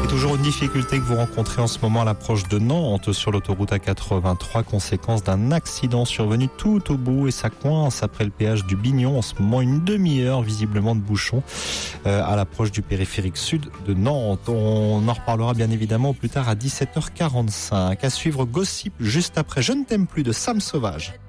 Toujours une difficulté que vous rencontrez en ce moment à l'approche de Nantes sur l'autoroute A83, conséquence d'un accident survenu tout au bout et ça coince après le péage du Bignon. En ce moment, une demi-heure visiblement de bouchon à l'approche du périphérique sud de Nantes. On en reparlera bien évidemment plus tard à 17h45. À suivre Gossip juste après Je ne t'aime plus de Sam Sauvage.